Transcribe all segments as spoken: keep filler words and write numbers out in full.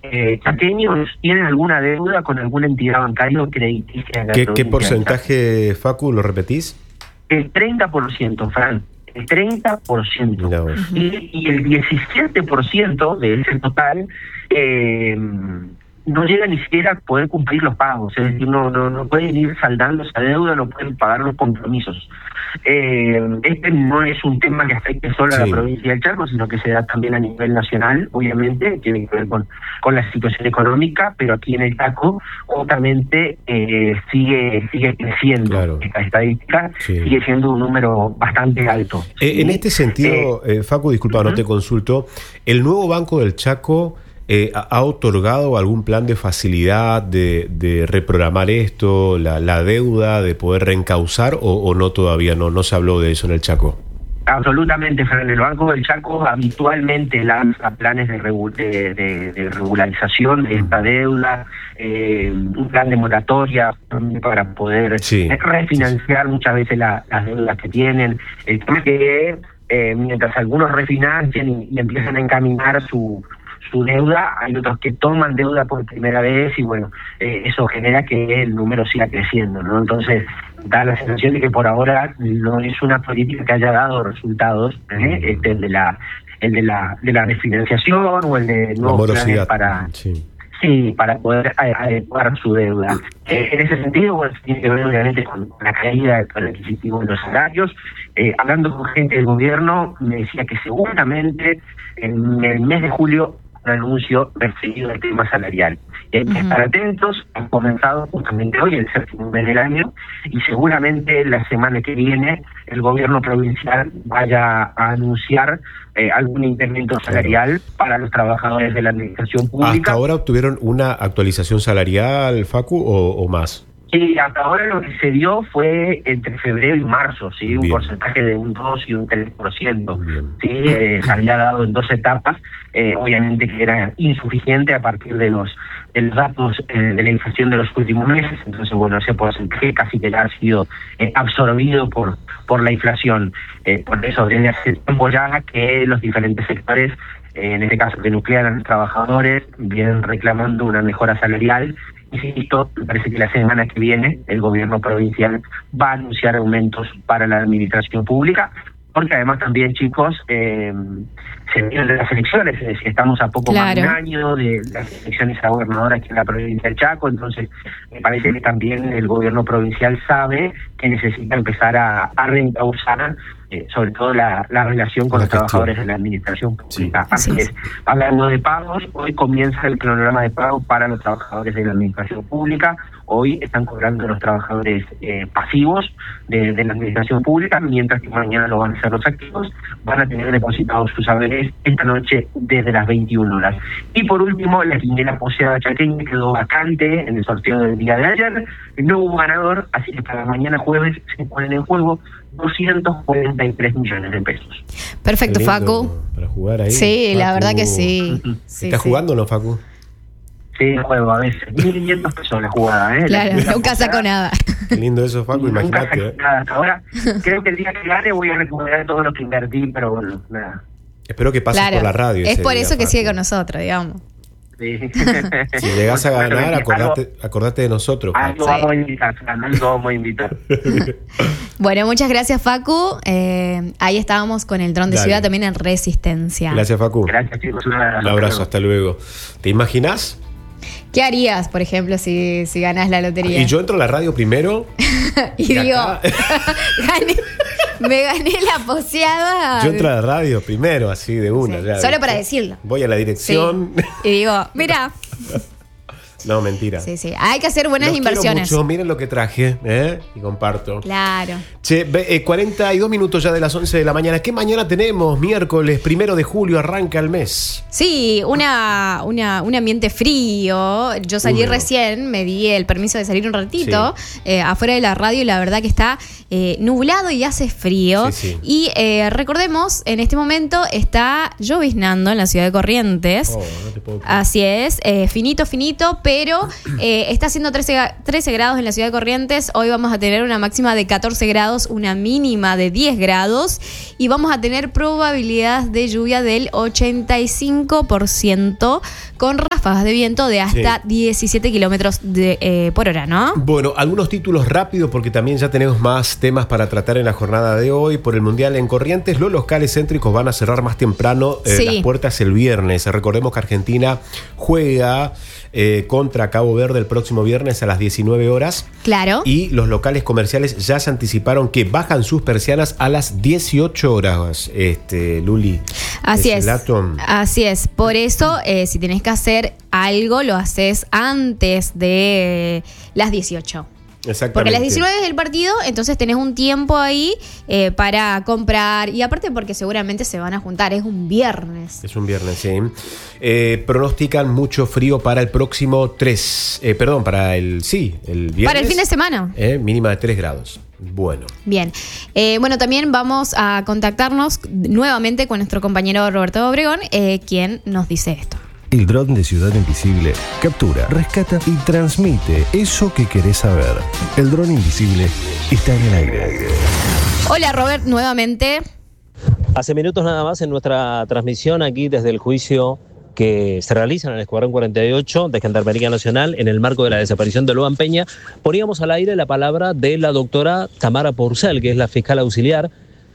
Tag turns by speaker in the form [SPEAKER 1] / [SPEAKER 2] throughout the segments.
[SPEAKER 1] eh, chaqueños tienen alguna deuda con alguna entidad bancaria o crediticia.
[SPEAKER 2] ¿Qué, ¿Qué porcentaje, Facu, lo repetís?
[SPEAKER 1] El treinta por ciento, Fran. El treinta por ciento. Y, y el diecisiete por ciento de ese total eh, no llega ni siquiera a poder cumplir los pagos. Es decir, no, no, no pueden ir saldando esa deuda, no pueden pagar los compromisos. Eh, este no es un tema que afecte solo sí. a la provincia del Chaco, sino que se da también a nivel nacional, obviamente, tiene que ver con, con la situación económica, pero aquí en el Chaco, obviamente, eh, sigue sigue creciendo. Claro. Esta estadística sí. sigue siendo un número bastante alto.
[SPEAKER 2] Eh, ¿sí? En este sentido, eh, eh, Facu, disculpa, uh-huh. no te consulto, ¿el nuevo Banco del Chaco Eh, ¿ha otorgado algún plan de facilidad de, de reprogramar esto, la, la deuda, de poder reencauzar o, o no todavía? No, no se habló de eso en el Chaco.
[SPEAKER 1] Absolutamente, Fran. El Banco del Chaco habitualmente lanza planes de, regu- de, de, de regularización de esta deuda, eh, un plan de moratoria para poder sí. refinanciar muchas veces la, las deudas que tienen. El tema es que eh, mientras algunos refinancian y, y empiezan a encaminar su su deuda, hay otros que toman deuda por primera vez y bueno, eh, eso genera que el número siga creciendo, ¿no? Entonces, da la sensación de que por ahora no es una política que haya dado resultados, ¿eh? Este, el de la el de la de la refinanciación o el de nuevos planes para sí. sí, para poder adecuar su deuda. Eh, en ese sentido, bueno, tiene que ver obviamente con la caída del poder adquisitivo de los salarios. Eh, hablando con gente del gobierno, me decía que seguramente en el mes de julio un anuncio referido al tema salarial. Y hay que uh-huh. estar atentos. Han comenzado justamente hoy, el séptimo mes del año, y seguramente la semana que viene el gobierno provincial vaya a anunciar eh, algún incremento salarial para los trabajadores de la administración pública.
[SPEAKER 2] ¿Hasta ahora obtuvieron una actualización salarial, Facu, o, o más?
[SPEAKER 1] Sí, hasta ahora lo que se dio fue entre febrero y marzo, sí, un Bien. porcentaje de un dos y un tres por ciento. Sí, eh, se había dado en dos etapas, eh, obviamente que era insuficiente a partir de los, de los datos eh, de la inflación de los últimos meses, entonces bueno, ese porcentaje casi que ya ha sido eh, absorbido por, por la inflación. Eh, por eso, desde hace tiempo ya que los diferentes sectores, eh, en este caso que nuclean a los trabajadores, vienen reclamando una mejora salarial. Insisto, me parece que la semana que viene el gobierno provincial va a anunciar aumentos para la administración pública, porque además también, chicos, eh, se vienen de las elecciones, es decir, estamos a poco claro. más de un año de las elecciones a gobernadora aquí en la provincia del Chaco, entonces me parece que también el gobierno provincial sabe que necesita empezar a, a reencauzar Eh, sobre todo la, la relación con la los gestión. trabajadores de la administración pública. Sí, Así sí. es. Hablando de pagos, hoy comienza el cronograma de pago para los trabajadores de la administración pública. Hoy están cobrando los trabajadores eh, pasivos de, de la administración pública, mientras que mañana lo van a hacer los activos. Van a tener depositados sus saberes esta noche desde las veintiuna horas. Y por último, la quiniela poseada chaqueña quedó vacante en el sorteo del día de ayer. No hubo ganador, así que para mañana jueves se ponen en juego doscientos cuarenta y tres millones de pesos.
[SPEAKER 3] Perfecto, Facu.
[SPEAKER 2] Para jugar ahí.
[SPEAKER 3] Sí,
[SPEAKER 2] Facu.
[SPEAKER 3] La verdad que sí. sí
[SPEAKER 2] ¿Estás
[SPEAKER 3] sí.
[SPEAKER 2] jugando o no, Facu?
[SPEAKER 1] Sí, juego a veces. mil quinientos pesos la jugada, ¿eh?
[SPEAKER 3] Claro,
[SPEAKER 1] la
[SPEAKER 3] nunca saco nada.
[SPEAKER 2] Qué lindo eso, Facu, imagínate.
[SPEAKER 1] Nunca saco nada hasta ahora. Creo que el día que gane voy a recuperar todo lo que invertí, pero bueno, nada.
[SPEAKER 2] Espero que pases
[SPEAKER 3] claro.
[SPEAKER 2] por la radio.
[SPEAKER 3] Es por
[SPEAKER 2] día,
[SPEAKER 3] eso que
[SPEAKER 2] Facu.
[SPEAKER 3] sigue con nosotros, digamos.
[SPEAKER 1] Sí.
[SPEAKER 2] Si llegás a ganar, acordate, acordate de nosotros.
[SPEAKER 1] Algo
[SPEAKER 2] sí.
[SPEAKER 1] vamos a invitar, algo vamos a invitar.
[SPEAKER 3] Bueno, muchas gracias, Facu. Eh, ahí estábamos con el dron de
[SPEAKER 2] Dale.
[SPEAKER 3] Ciudad también en Resistencia.
[SPEAKER 2] Gracias, Facu.
[SPEAKER 1] Gracias, chicos. Un abrazo.
[SPEAKER 2] Un abrazo, hasta luego. ¿Te imaginas?
[SPEAKER 3] ¿Qué harías, por ejemplo, si, si ganás la lotería?
[SPEAKER 2] Y yo entro a la radio primero.
[SPEAKER 3] y, y digo, gané, me gané la poseada.
[SPEAKER 2] Yo entro a la radio primero, así de una.
[SPEAKER 3] Sí.
[SPEAKER 2] Ya,
[SPEAKER 3] Solo
[SPEAKER 2] ¿viste?
[SPEAKER 3] para decirlo.
[SPEAKER 2] Voy a la dirección.
[SPEAKER 3] Sí. Y digo, mira.
[SPEAKER 2] No, mentira.
[SPEAKER 3] Sí, sí. Hay que hacer buenas
[SPEAKER 2] Los
[SPEAKER 3] inversiones.
[SPEAKER 2] Quiero mucho. Miren lo que traje, ¿eh? Y comparto.
[SPEAKER 3] Claro.
[SPEAKER 2] Che, eh, cuarenta y dos minutos ya de las once de la mañana. ¿Qué mañana tenemos? Miércoles primero de julio arranca el mes.
[SPEAKER 3] Sí, una, una, un ambiente frío. Yo salí Húmedo. recién, me di el permiso de salir un ratito sí. eh, afuera de la radio y la verdad que está eh, nublado y hace frío. Sí, sí. Y eh, recordemos, en este momento está lloviznando en la ciudad de Corrientes.
[SPEAKER 2] Oh, no te puedo creer.
[SPEAKER 3] Así es, eh, finito, finito, pero pero eh, está haciendo trece, trece grados en la ciudad de Corrientes. Hoy vamos a tener una máxima de catorce grados, una mínima de diez grados y vamos a tener probabilidad de lluvia del ochenta y cinco por ciento con ráfagas de viento de hasta sí. diecisiete kilómetros de, eh, por hora, ¿no?
[SPEAKER 2] Bueno, algunos títulos rápidos porque también ya tenemos más temas para tratar en la jornada de hoy. Por el Mundial en Corrientes, los locales céntricos van a cerrar más temprano eh, sí. las puertas el viernes. Recordemos que Argentina juega eh, contra Cabo Verde el próximo viernes a las diecinueve horas.
[SPEAKER 3] Claro. Y
[SPEAKER 2] los locales comerciales ya se anticiparon que bajan sus persianas a las dieciocho horas, este, Luli.
[SPEAKER 3] Así es. Dato. Así es. Por eso, eh, si tenés que hacer algo, lo haces antes de las dieciocho.
[SPEAKER 2] Exactamente.
[SPEAKER 3] Porque a las diecinueve es el partido, entonces tenés un tiempo ahí eh, para comprar. Y aparte porque seguramente se van a juntar, es un viernes.
[SPEAKER 2] Es un viernes, sí. Eh, pronostican mucho frío para el próximo tres, eh, perdón, para el, sí, el viernes.
[SPEAKER 3] Para el fin de semana.
[SPEAKER 2] Eh, mínima de tres grados. Bueno.
[SPEAKER 3] Bien. Eh, bueno, también vamos a contactarnos nuevamente con nuestro compañero Roberto Obregón, eh, quien nos dice esto.
[SPEAKER 4] El dron de Ciudad Invisible captura, rescata y transmite eso que querés saber. El dron invisible está en el aire.
[SPEAKER 3] Hola Robert, nuevamente.
[SPEAKER 5] Hace minutos nada más en nuestra transmisión aquí desde el juicio que se realiza en el Escuadrón cuarenta y ocho de Gendarmería Nacional en el marco de la desaparición de Loan Peña, poníamos al aire la palabra de la doctora Tamara Purcell, que es la fiscal auxiliar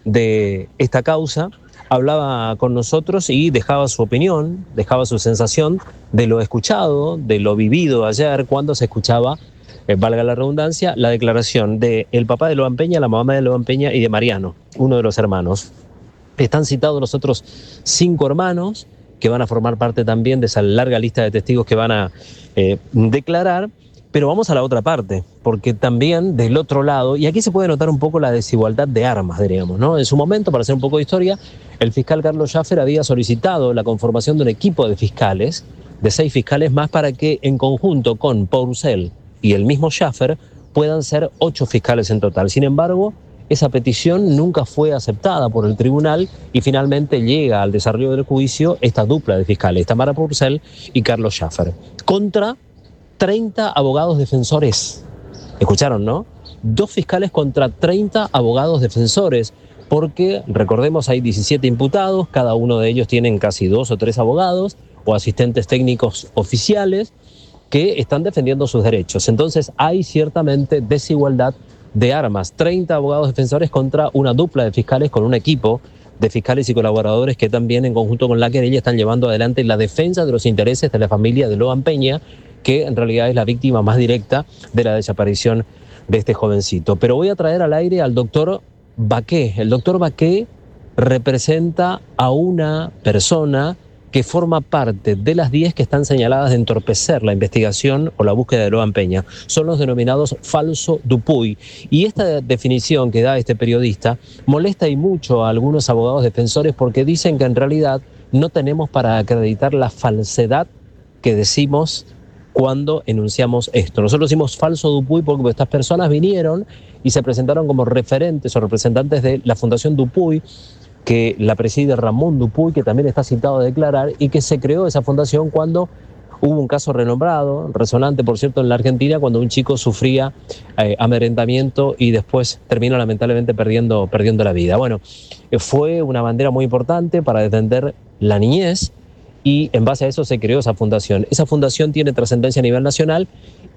[SPEAKER 5] de esta causa. Hablaba con nosotros y dejaba su opinión, dejaba su sensación de lo escuchado, de lo vivido ayer cuando se escuchaba, eh, valga la redundancia, la declaración del papá de Loan Peña, la mamá de Loan Peña y de Mariano, uno de los hermanos. Están citados los otros cinco hermanos que van a formar parte también de esa larga lista de testigos que van a eh, declarar. Pero vamos a la otra parte, porque también del otro lado, y aquí se puede notar un poco la desigualdad de armas, diríamos, ¿no? En su momento, para hacer un poco de historia, el fiscal Carlos Schaffer había solicitado la conformación de un equipo de fiscales, de seis fiscales más, para que en conjunto con Purcell y el mismo Schaffer puedan ser ocho fiscales en total. Sin embargo, esa petición nunca fue aceptada por el tribunal y finalmente llega al desarrollo del juicio esta dupla de fiscales, Tamara Purcell y Carlos Schaffer, contra treinta abogados defensores. Escucharon, ¿no? Dos fiscales contra treinta abogados defensores, porque, recordemos, hay diecisiete imputados, cada uno de ellos tienen casi dos o tres abogados o asistentes técnicos oficiales que están defendiendo sus derechos. Entonces hay ciertamente desigualdad de armas. treinta abogados defensores contra una dupla de fiscales con un equipo de fiscales y colaboradores que también en conjunto con la querella están llevando adelante la defensa de los intereses de la familia de Loan Peña, que en realidad es la víctima más directa de la desaparición de este jovencito. Pero voy a traer al aire al doctor Baqué. El doctor Baqué representa a una persona que forma parte de las diez que están señaladas de entorpecer la investigación o la búsqueda de Loan Peña. Son los denominados falso Dupuy. Y esta definición que da este periodista molesta y mucho a algunos abogados defensores porque dicen que en realidad no tenemos para acreditar la falsedad que decimos cuando enunciamos esto. Nosotros decimos falso Dupuy porque estas personas vinieron y se presentaron como referentes o representantes de la Fundación Dupuy, que la preside Ramón Dupuy, que también está citado a declarar, y que se creó esa fundación cuando hubo un caso renombrado, resonante por cierto en la Argentina, cuando un chico sufría eh, amedrentamiento y después terminó lamentablemente perdiendo, perdiendo la vida. Bueno, eh, fue una bandera muy importante para defender la niñez, y en base a eso se creó esa fundación. Esa fundación tiene trascendencia a nivel nacional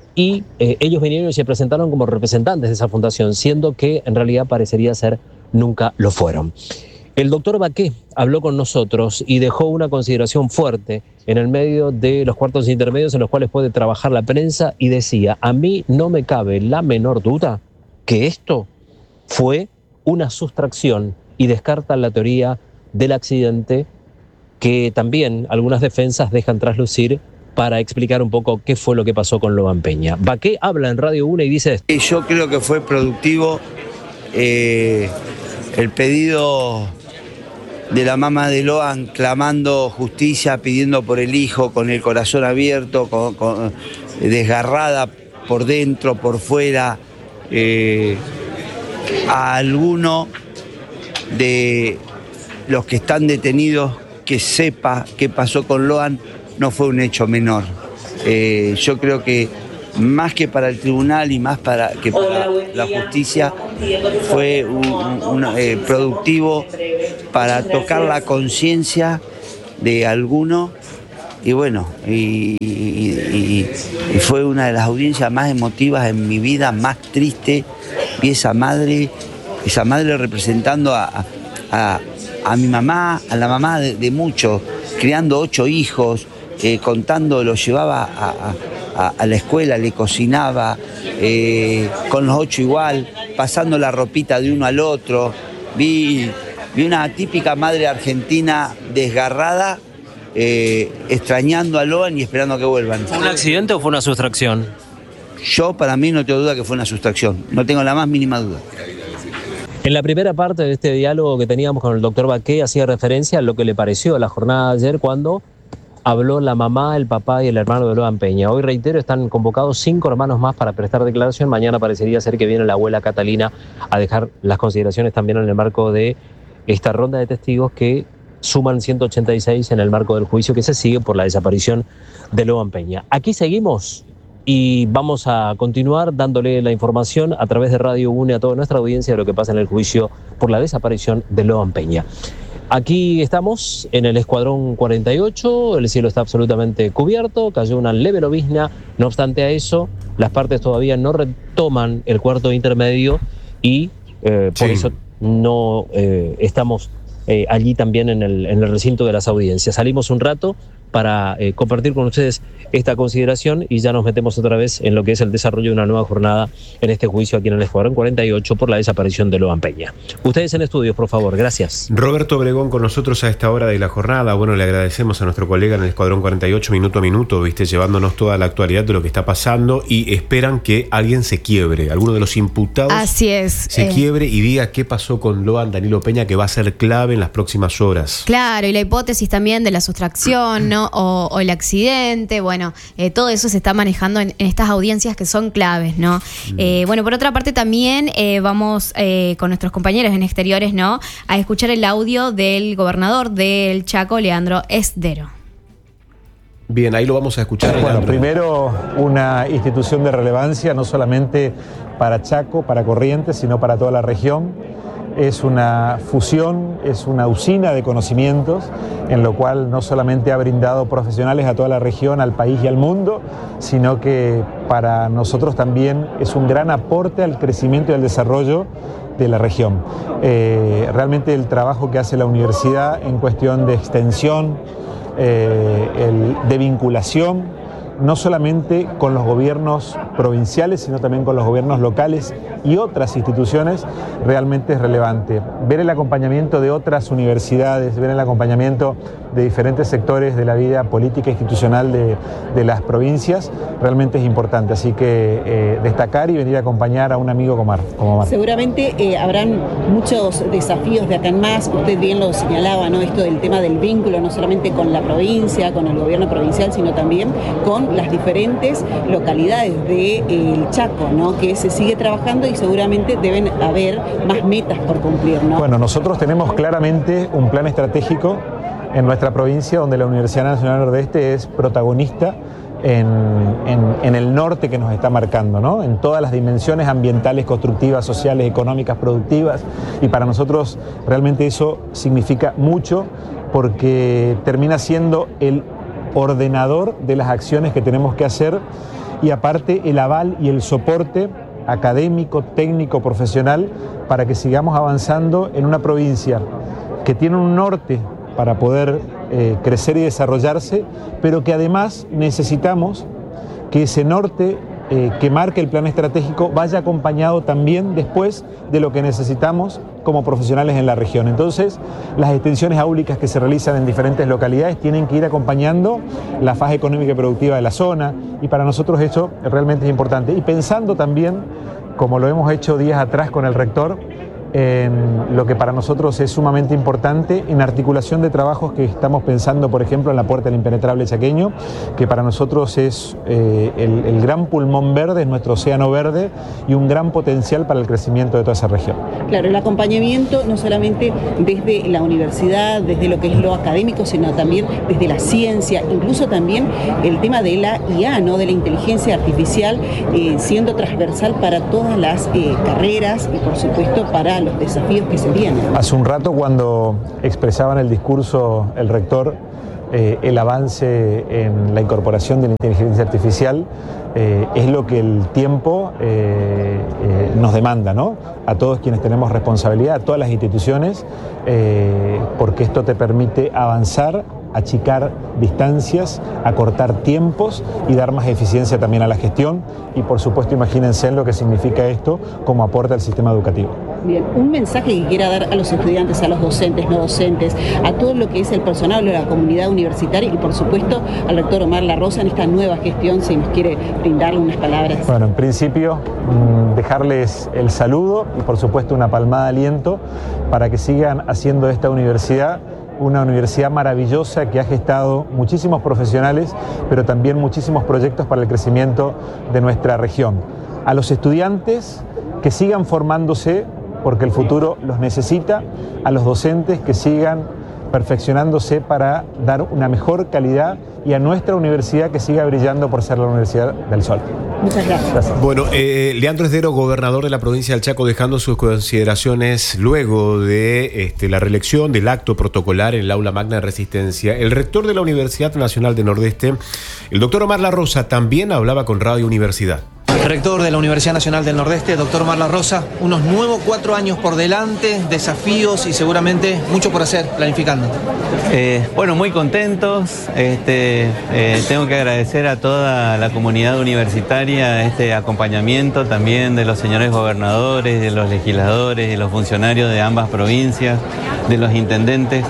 [SPEAKER 5] y eh, ellos vinieron y se presentaron como representantes de esa fundación, siendo que en realidad parecería ser nunca lo fueron. El doctor Baqué habló con nosotros y dejó una consideración fuerte en el medio de los cuartos intermedios en los cuales puede trabajar la prensa y decía: a mí no me cabe la menor duda que esto fue una sustracción, y descarta la teoría del accidente que también algunas defensas dejan traslucir para explicar un poco qué fue lo que pasó con Loan Peña. Baqué habla en Radio uno y dice esto.
[SPEAKER 6] Yo creo que fue productivo eh, el pedido de la mamá de Loan clamando justicia, pidiendo por el hijo, con el corazón abierto, con, con, desgarrada por dentro, por fuera. Eh, a alguno de los que están detenidos que sepa qué pasó con Loan, no fue un hecho menor. Eh, yo creo que más que para el tribunal y más para que para la justicia, fue un, un, un, eh, productivo para tocar la conciencia de alguno. Y bueno, y, y, y, y fue una de las audiencias más emotivas en mi vida, más triste. Vi esa madre, esa madre representando a, a, a mi mamá, a la mamá de, de muchos, criando ocho hijos, eh, contando, lo llevaba a, a, a la escuela, le cocinaba, eh, con los ocho igual, pasando la ropita de uno al otro. Vi, vi una típica madre argentina desgarrada, Eh, extrañando a Loan y esperando a que vuelvan.
[SPEAKER 5] ¿Fue un accidente o fue una sustracción?
[SPEAKER 6] Yo, para mí, no tengo duda que fue una sustracción. No tengo la más mínima duda.
[SPEAKER 5] En la primera parte de este diálogo que teníamos con el doctor Baqué, hacía referencia a lo que le pareció a la jornada de ayer cuando habló la mamá, el papá y el hermano de Loan Peña. Hoy, reitero, están convocados cinco hermanos más para prestar declaración. Mañana parecería ser que viene la abuela Catalina a dejar las consideraciones también en el marco de esta ronda de testigos que suman ciento ochenta y seis en el marco del juicio que se sigue por la desaparición de Loan Peña. Aquí seguimos y vamos a continuar dándole la información a través de Radio UNE a toda nuestra audiencia de lo que pasa en el juicio por la desaparición de Loan Peña. Aquí estamos en el Escuadrón cuarenta y ocho, el cielo está absolutamente cubierto, cayó una leve llovizna, no obstante a eso, las partes todavía no retoman el cuarto intermedio y eh, por sí. eso no eh, estamos Eh, allí también en el, en el recinto de las audiencias. Salimos un rato para eh, compartir con ustedes esta consideración y ya nos metemos otra vez en lo que es el desarrollo de una nueva jornada en este juicio aquí en el Escuadrón cuarenta y ocho por la desaparición de Loan Peña. Ustedes en estudios, por favor, gracias.
[SPEAKER 2] Roberto Obregón con nosotros a esta hora de la jornada. Bueno, le agradecemos a nuestro colega en el Escuadrón cuarenta y ocho, minuto a minuto, viste, llevándonos toda la actualidad de lo que está pasando y esperan que alguien se quiebre, alguno de los imputados
[SPEAKER 3] Así es,
[SPEAKER 2] se
[SPEAKER 3] eh.
[SPEAKER 2] quiebre y diga qué pasó con Loan Danilo Peña, que va a ser clave en las próximas horas.
[SPEAKER 3] Claro, y la hipótesis también de la sustracción, ¿no? O, o el accidente, bueno, eh, todo eso se está manejando en, en estas audiencias que son claves, ¿no? Mm. Eh, bueno, por otra parte también eh, vamos eh, con nuestros compañeros en exteriores, ¿no? A escuchar el audio del gobernador del Chaco, Leandro Esdero.
[SPEAKER 2] Bien, ahí lo vamos a escuchar.
[SPEAKER 7] Bueno,
[SPEAKER 2] Leandro.
[SPEAKER 7] Primero, una institución de relevancia no solamente para Chaco, para Corrientes, sino para toda la región. Es una fusión, es una usina de conocimientos, en lo cual no solamente ha brindado profesionales a toda la región, al país y al mundo, sino que para nosotros también es un gran aporte al crecimiento y al desarrollo de la región. Eh, realmente el trabajo que hace la universidad en cuestión de extensión, eh, el, de vinculación, no solamente con los gobiernos provinciales, sino también con los gobiernos locales y otras instituciones, realmente es relevante. Ver el acompañamiento de otras universidades, ver el acompañamiento de diferentes sectores de la vida política e institucional de, de las provincias, realmente es importante. Así que eh, destacar y venir a acompañar a un amigo como Omar. Como Omar.
[SPEAKER 8] Seguramente eh, habrán muchos desafíos de acá en más. Usted bien lo señalaba, ¿no? Esto del tema del vínculo, no solamente con la provincia, con el gobierno provincial, sino también con las diferentes localidades del Chaco, ¿no? Que se sigue trabajando y seguramente deben haber más metas por cumplir, ¿no?
[SPEAKER 7] Bueno, nosotros tenemos claramente un plan estratégico en nuestra provincia donde la Universidad Nacional Nordeste es protagonista en, en, en el norte que nos está marcando, ¿no? En todas las dimensiones ambientales, constructivas, sociales, económicas, productivas, y para nosotros realmente eso significa mucho porque termina siendo el ordenador de las acciones que tenemos que hacer y aparte el aval y el soporte académico, técnico, profesional para que sigamos avanzando en una provincia que tiene un norte para poder eh, crecer y desarrollarse, pero que además necesitamos que ese norte eh, que marque el plan estratégico vaya acompañado también después de lo que necesitamos como profesionales en la región. Entonces, las extensiones áulicas que se realizan en diferentes localidades tienen que ir acompañando la fase económica y productiva de la zona, y para nosotros eso realmente es importante. Y pensando también, como lo hemos hecho días atrás con el rector, en lo que para nosotros es sumamente importante, en articulación de trabajos que estamos pensando, por ejemplo, en la Puerta del Impenetrable Chaqueño, que para nosotros es eh, el, el gran pulmón verde, es nuestro océano verde y un gran potencial para el crecimiento de toda esa región.
[SPEAKER 8] Claro, el acompañamiento no solamente desde la universidad, desde lo que es lo académico, sino también desde la ciencia, incluso también el tema de la I A, ¿no? De la inteligencia artificial, eh, siendo transversal para todas las eh, carreras y por supuesto para los desafíos que se vienen.
[SPEAKER 7] Hace un rato, cuando expresaba en el discurso el rector eh, el avance en la incorporación de la inteligencia artificial, eh, es lo que el tiempo eh, eh, nos demanda, ¿no? A todos quienes tenemos responsabilidad, a todas las instituciones, eh, porque esto te permite avanzar, achicar distancias, acortar tiempos y dar más eficiencia también a la gestión y por supuesto imagínense lo que significa esto como aporte al sistema educativo.
[SPEAKER 8] Bien, un mensaje que quiera dar a los estudiantes, a los docentes, no docentes, a todo lo que es el personal de la comunidad universitaria y por supuesto al rector Omar La Rosa en esta nueva gestión, si nos quiere brindarle unas palabras.
[SPEAKER 7] Bueno, en principio dejarles el saludo y por supuesto una palmada de aliento para que sigan haciendo de esta universidad una universidad maravillosa que ha gestado muchísimos profesionales, pero también muchísimos proyectos para el crecimiento de nuestra región. A los estudiantes que sigan formándose, porque el futuro los necesita, a los docentes que sigan perfeccionándose para dar una mejor calidad y a nuestra universidad que siga brillando por ser la Universidad del Sol.
[SPEAKER 8] Muchas gracias. gracias.
[SPEAKER 2] Bueno, eh, Leandro Esdero, gobernador de la provincia del Chaco, dejando sus consideraciones luego de este, la reelección del acto protocolar en el aula magna de Resistencia. El rector de la Universidad Nacional del Nordeste, el doctor Omar La Rosa, también hablaba con Radio Universidad.
[SPEAKER 9] Rector de la Universidad Nacional del Nordeste, doctor Omar La Rosa, unos nuevos cuatro años por delante, desafíos y seguramente mucho por hacer, planificando.
[SPEAKER 10] Eh, bueno, muy contentos. Este, eh, tengo que agradecer a toda la comunidad universitaria este acompañamiento también de los señores gobernadores, de los legisladores, de los funcionarios de ambas provincias, de los intendentes.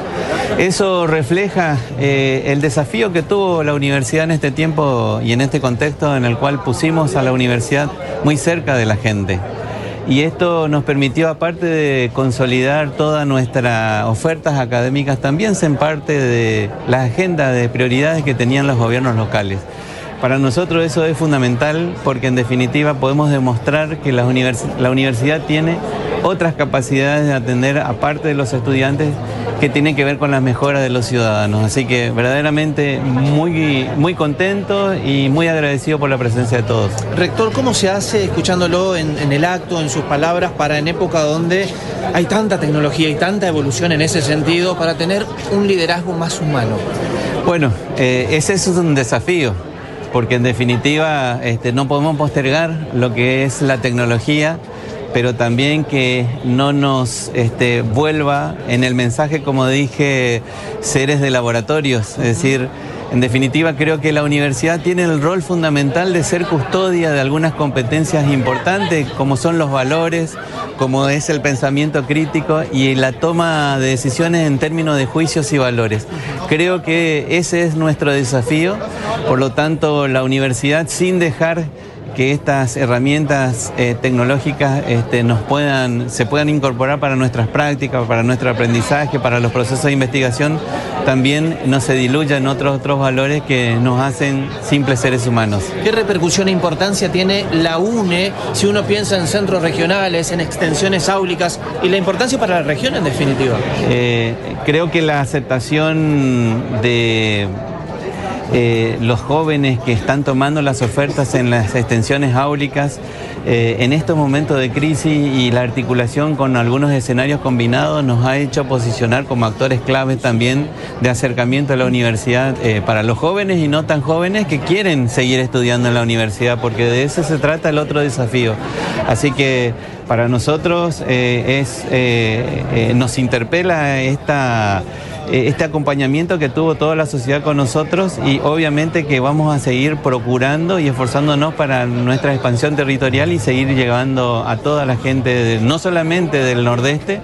[SPEAKER 10] Eso refleja eh, el desafío que tuvo la universidad en este tiempo y en este contexto en el cual pusimos a la universidad muy cerca de la gente. Y esto nos permitió, aparte de consolidar todas nuestras ofertas académicas, también ser parte de la agenda de prioridades que tenían los gobiernos locales. Para nosotros eso es fundamental porque en definitiva podemos demostrar que la, univers- la universidad tiene otras capacidades de atender, aparte de los estudiantes, que tienen que ver con las mejoras de los ciudadanos. Así que verdaderamente muy, muy contento y muy agradecido por la presencia de todos.
[SPEAKER 9] Rector, ¿cómo se hace, escuchándolo en, en el acto, en sus palabras, para en época donde hay tanta tecnología y tanta evolución en ese sentido, para tener un liderazgo más humano?
[SPEAKER 10] Bueno, eh, ese es un desafío, porque en definitiva este, no podemos postergar lo que es la tecnología, pero también que no nos este, vuelva en el mensaje, como dije, seres de laboratorios. Es decir, en definitiva creo que la universidad tiene el rol fundamental de ser custodia de algunas competencias importantes, como son los valores, como es el pensamiento crítico y la toma de decisiones en términos de juicios y valores. Creo que ese es nuestro desafío, por lo tanto la universidad, sin dejar que estas herramientas eh, tecnológicas este, nos puedan, se puedan incorporar para nuestras prácticas, para nuestro aprendizaje, para los procesos de investigación, también no se diluyan otros, otros valores que nos hacen simples seres humanos.
[SPEAKER 9] ¿Qué repercusión e importancia tiene la UNE si uno piensa en centros regionales, en extensiones áulicas y la importancia para la región en definitiva?
[SPEAKER 10] Eh, creo que la aceptación de Eh, los jóvenes que están tomando las ofertas en las extensiones áulicas eh, en estos momentos de crisis y la articulación con algunos escenarios combinados nos ha hecho posicionar como actores claves también de acercamiento a la universidad eh, para los jóvenes y no tan jóvenes que quieren seguir estudiando en la universidad, porque de eso se trata el otro desafío. Así que para nosotros eh, es, eh, eh, nos interpela esta... este acompañamiento que tuvo toda la sociedad con nosotros y obviamente que vamos a seguir procurando y esforzándonos para nuestra expansión territorial y seguir llegando a toda la gente, de, no solamente del Nordeste,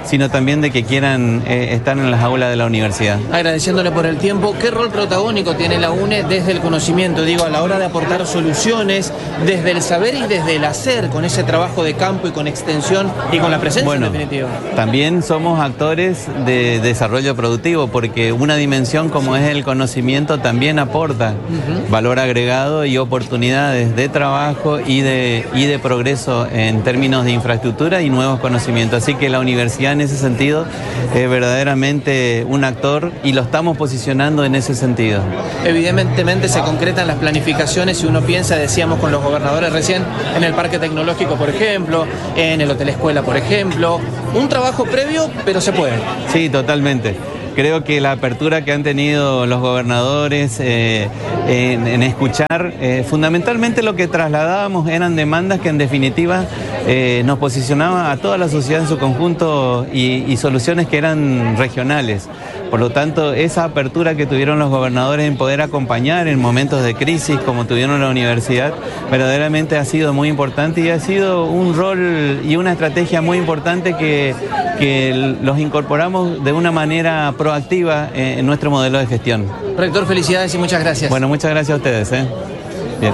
[SPEAKER 10] sino también de que quieran eh, estar en las aulas de la universidad.
[SPEAKER 9] Agradeciéndole por el tiempo, ¿qué rol protagónico tiene la U N E desde el conocimiento? Digo, a la hora de aportar soluciones, desde el saber y desde el hacer, con ese trabajo de campo y con extensión y con la presencia,
[SPEAKER 10] bueno,
[SPEAKER 9] en definitiva.
[SPEAKER 10] También somos actores de desarrollo productivo, porque una dimensión como es el conocimiento también aporta uh-huh. valor agregado y oportunidades de trabajo y de, y de progreso en términos de infraestructura y nuevos conocimientos. Así que la universidad en ese sentido es verdaderamente un actor y lo estamos posicionando en ese sentido.
[SPEAKER 9] Evidentemente se concretan las planificaciones, si uno piensa, decíamos con los gobernadores recién, en el Parque Tecnológico, por ejemplo, en el Hotel Escuela, por ejemplo. Un trabajo previo, pero se puede.
[SPEAKER 10] Sí, totalmente. Creo que la apertura que han tenido los gobernadores eh, en, en escuchar, eh, fundamentalmente lo que trasladábamos eran demandas que en definitiva eh, nos posicionaban a toda la sociedad en su conjunto y, y soluciones que eran regionales. Por lo tanto, esa apertura que tuvieron los gobernadores en poder acompañar en momentos de crisis como tuvieron la universidad, verdaderamente ha sido muy importante y ha sido un rol y una estrategia muy importante que, que los incorporamos de una manera proactiva en nuestro modelo de gestión.
[SPEAKER 9] Rector, felicidades y muchas gracias.
[SPEAKER 10] Bueno, muchas gracias a ustedes. ¿eh? Bien.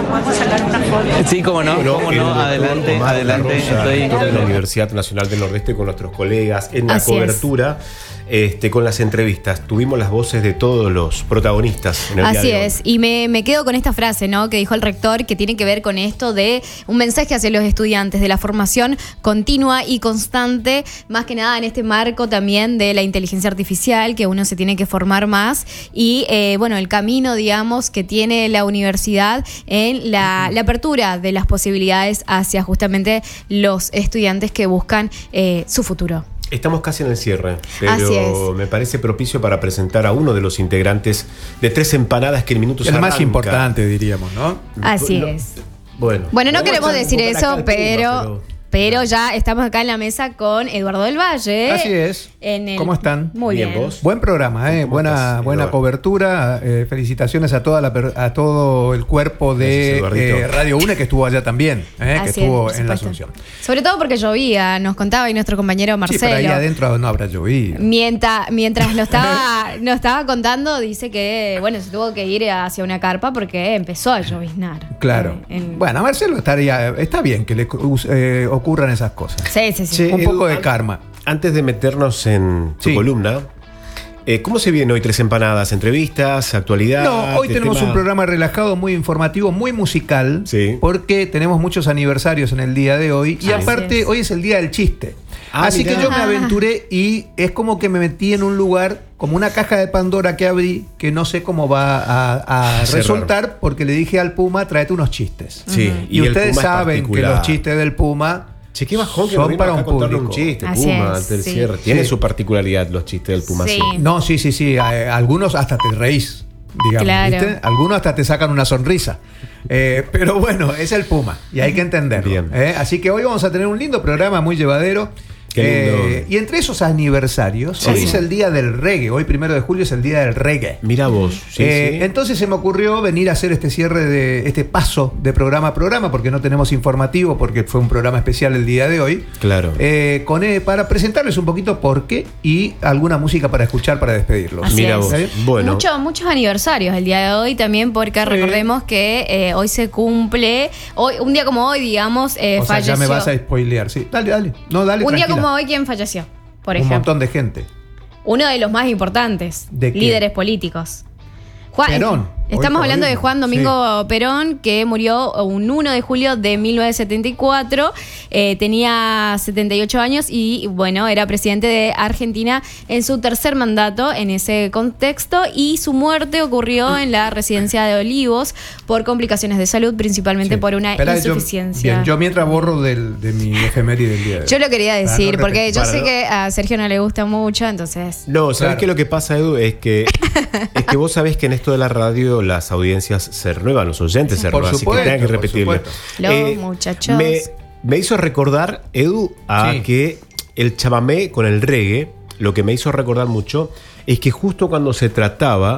[SPEAKER 10] Sí, cómo no,
[SPEAKER 2] bueno,
[SPEAKER 10] cómo no, adelante,
[SPEAKER 2] Omar
[SPEAKER 10] adelante.
[SPEAKER 2] Rosa,
[SPEAKER 10] Estoy
[SPEAKER 2] de la Universidad Nacional del Nordeste con nuestros colegas en la
[SPEAKER 3] Así
[SPEAKER 2] cobertura. Este, con las entrevistas, tuvimos las voces de todos los protagonistas en el
[SPEAKER 3] Así
[SPEAKER 2] día de
[SPEAKER 3] es,
[SPEAKER 2] hoy.
[SPEAKER 3] y me, me quedo con esta frase, ¿no?, que dijo el rector, que tiene que ver con esto de un mensaje hacia los estudiantes, de la formación continua y constante, más que nada en este marco también de la inteligencia artificial, que uno se tiene que formar más, y eh, bueno, el camino, digamos, que tiene la universidad en la, la apertura de las posibilidades hacia justamente los estudiantes que buscan eh, su futuro.
[SPEAKER 2] Estamos casi en el cierre,
[SPEAKER 3] Así es.
[SPEAKER 2] pero me parece propicio para presentar a uno de los integrantes de Tres Empanadas que en minutos
[SPEAKER 11] El
[SPEAKER 2] arranca.
[SPEAKER 11] más importante, diríamos, ¿no?
[SPEAKER 3] Así
[SPEAKER 2] No,
[SPEAKER 3] es.
[SPEAKER 2] Bueno,
[SPEAKER 3] Bueno, no
[SPEAKER 2] vamos
[SPEAKER 3] queremos
[SPEAKER 2] a
[SPEAKER 3] decir
[SPEAKER 2] invocar acá
[SPEAKER 3] eso,
[SPEAKER 2] al
[SPEAKER 3] pero,
[SPEAKER 2] Puma,
[SPEAKER 3] pero pero ya estamos acá en la mesa con Eduardo del Valle.
[SPEAKER 11] Así es.
[SPEAKER 3] En el...
[SPEAKER 11] ¿Cómo están?
[SPEAKER 3] Muy bien.
[SPEAKER 2] Bien, ¿vos?
[SPEAKER 11] Buen programa, ¿eh? Buena,
[SPEAKER 2] estás,
[SPEAKER 11] buena
[SPEAKER 2] Eduardo?
[SPEAKER 11] cobertura. Eh, felicitaciones a toda la per- a todo el cuerpo de
[SPEAKER 2] Gracias, Eduardito.
[SPEAKER 11] eh, Radio U N E que estuvo allá también, ¿eh? que
[SPEAKER 3] Así
[SPEAKER 11] estuvo
[SPEAKER 3] es, por
[SPEAKER 11] en la
[SPEAKER 3] supuesto.
[SPEAKER 11] Asunción.
[SPEAKER 3] Sobre todo porque llovía, nos contaba y nuestro compañero
[SPEAKER 11] Sí,
[SPEAKER 3] Marcelo.
[SPEAKER 11] pero ahí adentro no habrá llovido.
[SPEAKER 3] Mientras, mientras lo estaba, nos estaba contando, dice que bueno, se tuvo que ir hacia una carpa porque empezó a lloviznar.
[SPEAKER 11] Claro.
[SPEAKER 3] Eh, en-
[SPEAKER 11] Bueno, a Marcelo estaría, está bien que le eh, ocurran esas cosas.
[SPEAKER 3] Sí, sí, sí.
[SPEAKER 2] Che,
[SPEAKER 11] Un poco de
[SPEAKER 2] Edu,
[SPEAKER 11] karma.
[SPEAKER 2] Antes de meternos en tu
[SPEAKER 11] Sí.
[SPEAKER 2] columna, eh, ¿cómo se viene hoy Tres Empanadas? ¿Entrevistas? ¿Actualidad?
[SPEAKER 11] No, hoy
[SPEAKER 2] ¿Qué
[SPEAKER 11] tenemos
[SPEAKER 2] tema?
[SPEAKER 11] un programa relajado, muy informativo, muy musical,
[SPEAKER 2] Sí.
[SPEAKER 11] porque tenemos muchos aniversarios en el día de hoy y
[SPEAKER 3] Así
[SPEAKER 11] aparte
[SPEAKER 3] es.
[SPEAKER 11] hoy es el día del chiste.
[SPEAKER 2] Ah,
[SPEAKER 11] Así
[SPEAKER 2] mirá.
[SPEAKER 11] que yo me aventuré y es como que me metí en un lugar, como una caja de Pandora que abrí, que no sé cómo va a, a
[SPEAKER 2] Cerrar.
[SPEAKER 11] resultar, porque le dije al Puma, tráete unos chistes.
[SPEAKER 2] Sí,
[SPEAKER 11] Y,
[SPEAKER 2] el
[SPEAKER 11] ustedes
[SPEAKER 2] Puma es
[SPEAKER 11] saben que
[SPEAKER 2] particular.
[SPEAKER 11] los chistes del Puma
[SPEAKER 2] Che, qué bajón que
[SPEAKER 11] son
[SPEAKER 2] nos vino
[SPEAKER 11] para
[SPEAKER 2] acá
[SPEAKER 11] un
[SPEAKER 2] a contarle
[SPEAKER 11] público.
[SPEAKER 2] un chiste,
[SPEAKER 3] Así
[SPEAKER 2] Puma,
[SPEAKER 3] es,
[SPEAKER 2] antes del
[SPEAKER 3] sí.
[SPEAKER 2] cierre. Tiene
[SPEAKER 11] Sí.
[SPEAKER 2] su particularidad los chistes del Puma.
[SPEAKER 3] Sí.
[SPEAKER 2] Sí.
[SPEAKER 11] No, sí, sí, sí. eh, algunos hasta te reís, digamos.
[SPEAKER 3] Claro.
[SPEAKER 11] ¿viste? Algunos hasta te sacan una sonrisa. Eh, pero bueno, es el Puma y hay que entenderlo.
[SPEAKER 2] Bien.
[SPEAKER 11] ¿eh? Así que hoy vamos a tener un lindo programa, muy llevadero.
[SPEAKER 2] Qué lindo.
[SPEAKER 11] Eh, y entre esos aniversarios,
[SPEAKER 2] Sí.
[SPEAKER 11] hoy es el día del reggae. Hoy, primero de julio, es el día del reggae.
[SPEAKER 2] Mira vos. Sí,
[SPEAKER 11] Eh,
[SPEAKER 2] sí.
[SPEAKER 11] Entonces se me ocurrió venir a hacer este cierre de este paso de programa a programa, porque no tenemos informativo, porque fue un programa especial el día de hoy.
[SPEAKER 2] Claro.
[SPEAKER 11] Eh, con, eh, para presentarles un poquito por qué y alguna música para escuchar para despedirlos.
[SPEAKER 3] Así
[SPEAKER 2] Mira
[SPEAKER 3] es.
[SPEAKER 2] vos.
[SPEAKER 11] ¿Eh?
[SPEAKER 2] Bueno.
[SPEAKER 3] Mucho- muchos aniversarios el día de hoy también, porque recordemos que eh, hoy se cumple, hoy un día como hoy, digamos, eh,
[SPEAKER 11] O sea,
[SPEAKER 3] falleció.
[SPEAKER 11] ya me vas a spoilear, sí. Dale, dale. No, dale,
[SPEAKER 3] un día
[SPEAKER 11] tranquila.
[SPEAKER 3] como hoy, ¿quién falleció? Por
[SPEAKER 11] Un
[SPEAKER 3] ejemplo.
[SPEAKER 11] montón de gente.
[SPEAKER 3] Uno de los más importantes
[SPEAKER 11] ¿De quién?
[SPEAKER 3] líderes políticos. Juan,
[SPEAKER 11] Perón.
[SPEAKER 3] Estamos
[SPEAKER 11] Hoy
[SPEAKER 3] hablando de
[SPEAKER 11] por hoy,
[SPEAKER 3] Juan Domingo Perón, que murió un uno de julio de mil novecientos setenta y cuatro. Eh, tenía setenta y ocho años y, bueno, era presidente de Argentina en su tercer mandato en ese contexto. Y su muerte ocurrió en la residencia de Olivos por complicaciones de salud, principalmente
[SPEAKER 11] Sí.
[SPEAKER 3] por una
[SPEAKER 11] Esperá, yo-
[SPEAKER 3] insuficiencia.
[SPEAKER 11] bien, yo mientras borro del, de mi efeméride del día de hoy.
[SPEAKER 3] Yo lo quería
[SPEAKER 11] Para
[SPEAKER 3] decir,
[SPEAKER 11] no
[SPEAKER 3] porque
[SPEAKER 11] repetir.
[SPEAKER 3] yo
[SPEAKER 2] Para
[SPEAKER 3] sé
[SPEAKER 2] no-
[SPEAKER 3] que a Sergio no le gusta mucho, entonces...
[SPEAKER 2] No, ¿sabés
[SPEAKER 11] Claro.
[SPEAKER 2] qué? Lo que pasa, Edu, es que es que vos sabés que en esto de la radio las audiencias se renuevan, los oyentes se
[SPEAKER 11] Por
[SPEAKER 2] renuevan, así que
[SPEAKER 11] supuesto,
[SPEAKER 2] tengan que
[SPEAKER 11] por
[SPEAKER 2] repetirlo.
[SPEAKER 11] supuesto.
[SPEAKER 3] Los muchachos.
[SPEAKER 2] Me, me hizo recordar, Edu, a
[SPEAKER 11] Sí.
[SPEAKER 2] que el chamamé con el reggae, lo que me hizo recordar mucho es que justo cuando se trataba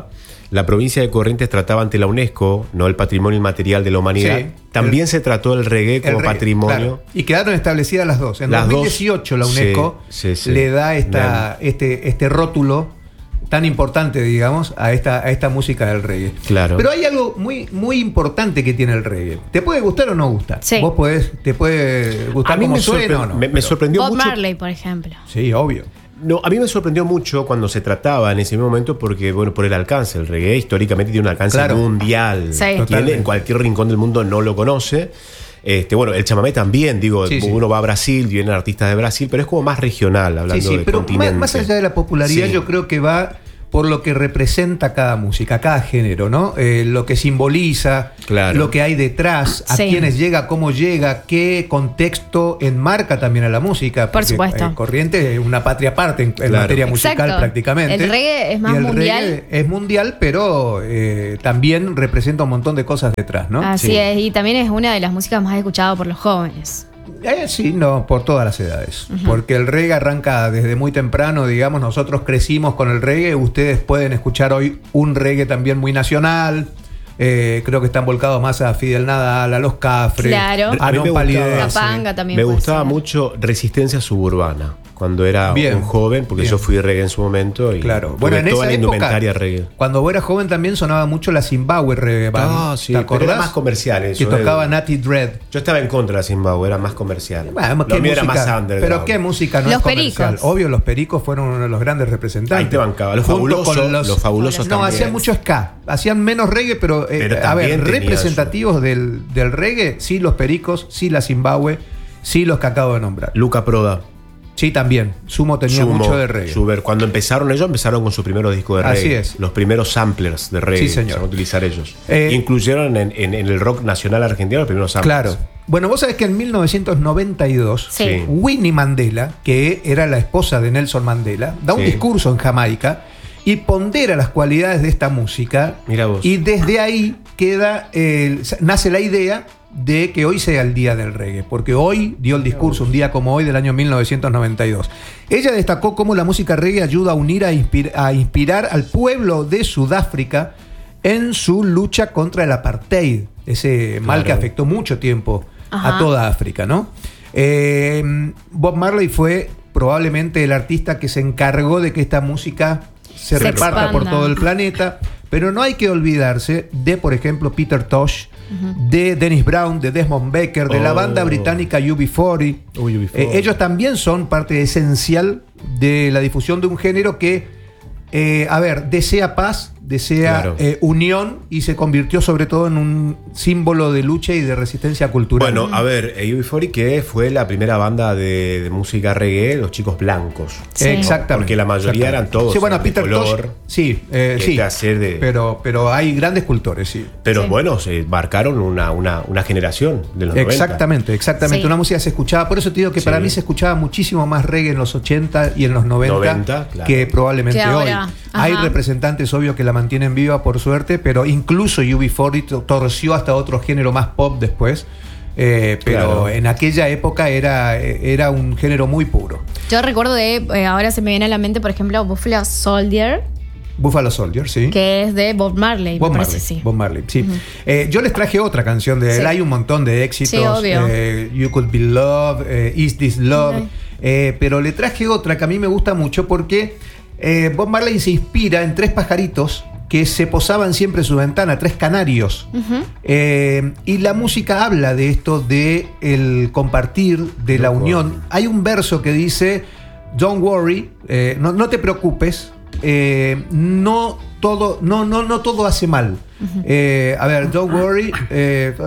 [SPEAKER 2] la provincia de Corrientes trataba ante la UNESCO, no el patrimonio inmaterial de la humanidad. Sí, También el, se trató el reggae como el reggae, patrimonio.
[SPEAKER 11] Claro. Y quedaron establecidas las dos. En las dos mil dieciocho la UNESCO sí, sí, sí. le da esta, este, este rótulo tan importante, digamos, a esta, a esta música del reggae.
[SPEAKER 2] Claro.
[SPEAKER 11] Pero hay algo muy, muy importante que tiene el reggae. ¿Te puede gustar o no gustar?
[SPEAKER 3] Sí.
[SPEAKER 11] Vos podés, te puede gustar como suena o no.
[SPEAKER 2] Me, me sorprendió
[SPEAKER 3] Bob
[SPEAKER 2] mucho.
[SPEAKER 3] Marley, por ejemplo.
[SPEAKER 11] Sí, obvio.
[SPEAKER 2] No, a mí me sorprendió mucho cuando se trataba en ese momento porque, bueno, por el alcance. El reggae históricamente tiene un alcance claro. mundial. Sí. Tiene, en cualquier rincón del mundo no lo conoce. Este, bueno, el chamamé también, digo, sí, uno sí. va a Brasil, vienen artistas de Brasil, pero es como más regional, hablando sí, sí, de pero continente.
[SPEAKER 11] Más, más allá de la popularidad, sí. yo creo que va por lo que representa cada música, cada género, ¿no? Eh, lo que simboliza, claro. lo que hay detrás, a sí. quiénes llega, cómo llega, qué contexto enmarca también a la música.
[SPEAKER 3] Por supuesto.
[SPEAKER 11] Eh, Corrientes es una patria aparte en, en claro. materia musical. Exacto. Prácticamente.
[SPEAKER 3] El reggae es más
[SPEAKER 11] y el
[SPEAKER 3] mundial.
[SPEAKER 11] Reggae es mundial, pero eh, también representa un montón de cosas detrás, ¿no?
[SPEAKER 3] Así sí. es, y también es una de las músicas más escuchadas por los jóvenes.
[SPEAKER 11] Eh, sí, no, por todas las edades. Uh-huh. Porque el reggae arranca desde muy temprano, digamos, nosotros crecimos con el reggae, ustedes pueden escuchar hoy un reggae también muy nacional. Eh, creo que están volcados más a Fidel Nadal, a Los Cafres,
[SPEAKER 3] claro.
[SPEAKER 11] a No Palidez.
[SPEAKER 3] Capanga también.
[SPEAKER 2] Me gustaba ser. mucho Resistencia Suburbana cuando era bien, un joven, porque bien. yo fui reggae en su momento y
[SPEAKER 11] claro. bueno, en
[SPEAKER 2] toda
[SPEAKER 11] esa
[SPEAKER 2] la
[SPEAKER 11] época,
[SPEAKER 2] indumentaria reggae.
[SPEAKER 11] Cuando vos eras joven también sonaba mucho la Zimbabwe reggae.
[SPEAKER 2] Ah, sí, ¿te acordás? Era más comercial eso.
[SPEAKER 11] Que tocaba Natty Dread.
[SPEAKER 2] Yo estaba en contra de la Zimbabwe, era más comercial.
[SPEAKER 11] Bueno, Lo mío era más underground. Pero qué música no
[SPEAKER 3] los
[SPEAKER 11] es comercial.
[SPEAKER 3] Pericos.
[SPEAKER 11] Obvio, los Pericos fueron uno de los grandes representantes.
[SPEAKER 2] Ahí te bancaba. Los fabulosos, los, los fabulosos
[SPEAKER 11] no,
[SPEAKER 2] también.
[SPEAKER 11] hacían mucho ska. Hacían menos reggae, pero, eh, pero a ver, representativos del, del reggae, sí los Pericos, sí la Zimbabwe, sí los que acabo de nombrar.
[SPEAKER 2] Luca Proda.
[SPEAKER 11] Sí, también. Sumo tenía
[SPEAKER 2] Sumo,
[SPEAKER 11] mucho de reggae.
[SPEAKER 2] Super. Cuando empezaron ellos, empezaron con su primer disco de reggae.
[SPEAKER 11] Así es.
[SPEAKER 2] Los primeros samplers de reggae.
[SPEAKER 11] Sí, señor.
[SPEAKER 2] Se van a utilizar ellos.
[SPEAKER 11] Eh,
[SPEAKER 2] Incluyeron en, en, en el rock nacional argentino los primeros samplers.
[SPEAKER 11] Claro. Bueno, vos sabés que en mil novecientos noventa y dos,
[SPEAKER 3] sí.
[SPEAKER 11] Winnie Mandela, que era la esposa de Nelson Mandela, da un sí. discurso en Jamaica y pondera las cualidades de esta música.
[SPEAKER 2] Mira vos.
[SPEAKER 11] Y desde ahí queda eh, nace la idea de que hoy sea el día del reggae, porque hoy dio el discurso un día como hoy del año mil novecientos noventa y dos. Ella destacó cómo la música reggae ayuda a unir, a, inspir, a inspirar al pueblo de Sudáfrica en su lucha contra el apartheid, ese mal claro. que afectó mucho tiempo Ajá. a toda África, ¿no? Eh, Bob Marley fue probablemente el artista que se encargó de que esta música se, se reparta expanda. por todo el planeta, pero no hay que olvidarse de, por ejemplo, Peter Tosh, uh-huh. de Dennis Brown, de Desmond Baker, de oh. la banda británica U B cuarenta.
[SPEAKER 2] Oh, U B cuarenta.
[SPEAKER 11] Eh, ellos también son parte esencial de la difusión de un género que, eh, a ver, desea paz, desea claro. eh, unión y se convirtió sobre todo en un símbolo de lucha y de resistencia cultural.
[SPEAKER 2] Bueno, a ver, U B cuarenta que fue la primera banda de, de música reggae, los chicos blancos.
[SPEAKER 11] Sí. Exactamente.
[SPEAKER 2] Porque la mayoría eran todos
[SPEAKER 11] sí, bueno,
[SPEAKER 2] de
[SPEAKER 11] Peter
[SPEAKER 2] color.
[SPEAKER 11] Tosh, sí, eh, sí
[SPEAKER 2] de...
[SPEAKER 11] pero, pero hay grandes cultores, sí.
[SPEAKER 2] Pero
[SPEAKER 3] sí.
[SPEAKER 2] bueno, se marcaron una, una, una generación de los
[SPEAKER 11] Exactamente, noventa. Exactamente. Sí. Una música se escuchaba, por eso te digo que sí. para mí se escuchaba muchísimo más reggae en los ochenta y en los noventa, noventa claro. que probablemente que hoy. Ajá. Hay representantes, obvio, que la mantienen viva por suerte, pero incluso U B cuarenta torció hasta otro género más pop después. Eh, pero claro. en aquella época era, era un género muy puro.
[SPEAKER 3] Yo recuerdo de, eh, ahora se me viene a la mente, por ejemplo, Buffalo Soldier.
[SPEAKER 11] Buffalo Soldier, sí.
[SPEAKER 3] Que es de Bob Marley,
[SPEAKER 11] Bob
[SPEAKER 3] me
[SPEAKER 11] Marley,
[SPEAKER 3] parece, sí.
[SPEAKER 11] Bob Marley, sí. Uh-huh. Eh, yo les traje otra canción de él. Sí. Hay un montón de éxitos.
[SPEAKER 3] Sí, obvio.
[SPEAKER 11] Eh, You Could Be Love, eh, Is This Love. Okay. Eh, pero le traje otra que a mí me gusta mucho porque eh, Bob Marley se inspira en tres pajaritos que se posaban siempre en su ventana, tres canarios. Uh-huh. Eh, y la música habla de esto, de el compartir, de no la unión. Worry. Hay un verso que dice, don't worry, eh, no, no te preocupes, eh, no todo, no, no, no todo hace mal. Uh-huh. Eh, a ver, don't worry, eh,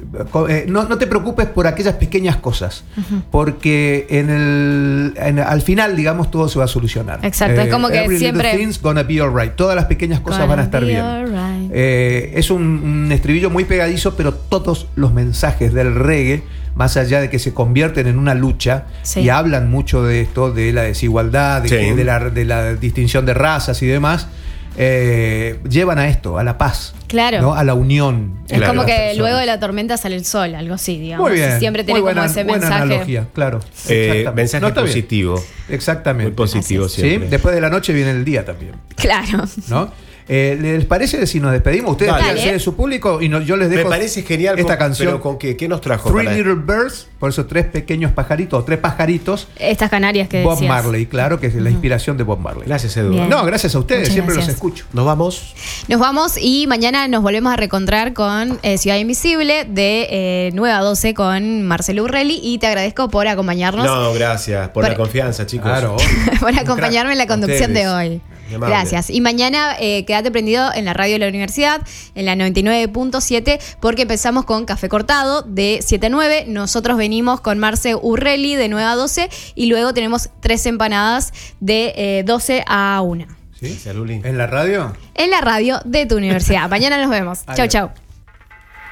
[SPEAKER 11] eh, no, no te preocupes por aquellas pequeñas cosas, uh-huh. porque en el, en, al final, digamos, todo se va a solucionar.
[SPEAKER 3] Exacto, eh, es como que
[SPEAKER 11] every
[SPEAKER 3] siempre.
[SPEAKER 11] Little thing's gonna be alright. Todas las pequeñas cosas
[SPEAKER 3] gonna
[SPEAKER 11] van a estar bien.
[SPEAKER 3] Right.
[SPEAKER 11] Eh, es un, un estribillo muy pegadizo, pero todos los mensajes del reggae, más allá de que se convierten en una lucha, sí. y hablan mucho de esto, de la desigualdad, de,
[SPEAKER 2] sí.
[SPEAKER 11] que, de, la, de la distinción de razas y demás. Eh, llevan a esto, a la paz,
[SPEAKER 3] claro,
[SPEAKER 11] ¿no? A la unión.
[SPEAKER 3] Es como que personas. Luego de la tormenta sale el sol, algo así, digamos.
[SPEAKER 11] Muy bien,
[SPEAKER 3] siempre tiene
[SPEAKER 11] buena,
[SPEAKER 3] como ese
[SPEAKER 11] buena
[SPEAKER 3] mensaje.
[SPEAKER 11] Analogía, claro.
[SPEAKER 2] Eh, mensaje
[SPEAKER 11] no,
[SPEAKER 2] positivo.
[SPEAKER 11] Bien. Exactamente.
[SPEAKER 2] Muy positivo
[SPEAKER 11] ¿sí?
[SPEAKER 2] siempre.
[SPEAKER 11] Después de la noche viene el día también.
[SPEAKER 3] Claro.
[SPEAKER 11] ¿No? Eh, ¿Les parece si nos despedimos? Ustedes
[SPEAKER 2] Dale.
[SPEAKER 11] de su público y no, yo les dejo
[SPEAKER 2] Me parece genial
[SPEAKER 11] esta
[SPEAKER 2] con,
[SPEAKER 11] canción.
[SPEAKER 2] pero con qué, ¿qué nos trajo?
[SPEAKER 11] Three
[SPEAKER 2] para-
[SPEAKER 11] Little Birds, por eso tres pequeños pajaritos, o tres pajaritos.
[SPEAKER 3] Estas canarias que
[SPEAKER 11] Bob
[SPEAKER 3] decías.
[SPEAKER 11] Marley, claro, que es la inspiración de Bob Marley.
[SPEAKER 2] Gracias, Edu.
[SPEAKER 3] Bien.
[SPEAKER 11] No, gracias a ustedes,
[SPEAKER 3] Muchas
[SPEAKER 11] siempre
[SPEAKER 3] gracias.
[SPEAKER 11] los escucho.
[SPEAKER 2] Nos vamos.
[SPEAKER 3] Nos vamos y mañana nos volvemos a reencontrar con eh, Ciudad Invisible de eh, nueve a doce con Marcelo Urrelli y te agradezco por acompañarnos,
[SPEAKER 2] No, gracias por,
[SPEAKER 3] Por-
[SPEAKER 2] la confianza, chicos.
[SPEAKER 11] Claro.
[SPEAKER 3] por acompañarme en la conducción
[SPEAKER 2] Ustedes.
[SPEAKER 3] de hoy.
[SPEAKER 2] Qué amable.
[SPEAKER 3] Gracias. Y mañana eh, quédate prendido en la radio de la universidad, en la noventa y nueve punto siete, porque empezamos con Café Cortado de siete a nueve. Nosotros venimos con Marce Urrelli de nueve a doce y luego tenemos tres empanadas de eh, doce a una.
[SPEAKER 11] ¿Sí?
[SPEAKER 2] Gracias, Luli.
[SPEAKER 11] ¿En la radio?
[SPEAKER 3] En la radio de tu universidad. Mañana nos vemos. Chau,
[SPEAKER 11] Adiós.
[SPEAKER 3] chau.